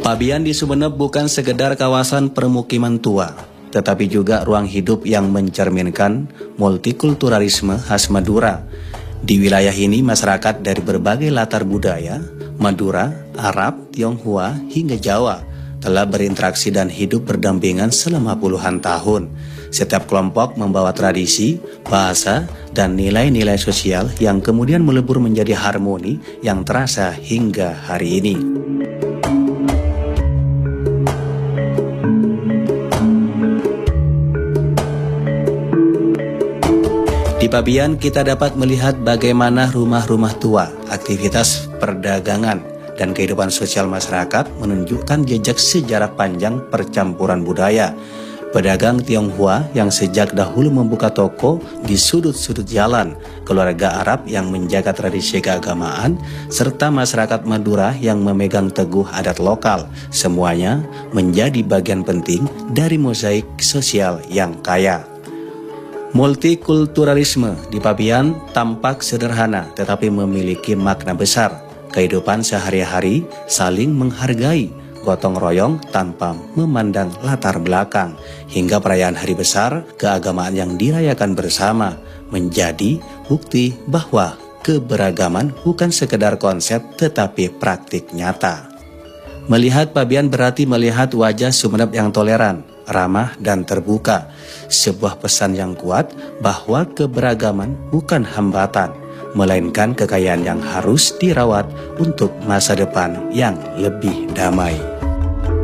Pabian di Sumeneb bukan sekedar kawasan permukiman tua, tetapi juga ruang hidup yang mencerminkan multikulturalisme khas Madura. Di wilayah ini masyarakat dari berbagai latar budaya, Madura, Arab, Tionghoa, hingga Jawa, telah berinteraksi dan hidup berdampingan selama puluhan tahun. Setiap kelompok membawa tradisi, bahasa, dan nilai-nilai sosial yang kemudian melebur menjadi harmoni yang terasa hingga hari ini. Di Pabian kita dapat melihat bagaimana rumah-rumah tua, aktivitas perdagangan, dan kehidupan sosial masyarakat menunjukkan jejak sejarah panjang percampuran budaya. Pedagang Tionghoa yang sejak dahulu membuka toko di sudut-sudut jalan, keluarga Arab yang menjaga tradisi keagamaan, serta masyarakat Madura yang memegang teguh adat lokal, semuanya menjadi bagian penting dari mozaik sosial yang kaya. Multikulturalisme di Pabian tampak sederhana tetapi memiliki makna besar. Kehidupan sehari-hari saling menghargai, gotong royong tanpa memandang latar belakang, hingga perayaan hari besar keagamaan yang dirayakan bersama menjadi bukti bahwa keberagaman bukan sekedar konsep tetapi praktik nyata. Melihat Pabian berarti melihat wajah Sumeneb yang toleran, ramah, dan terbuka. Sebuah pesan yang kuat bahwa keberagaman bukan hambatan, melainkan kekayaan yang harus dirawat untuk masa depan yang lebih damai.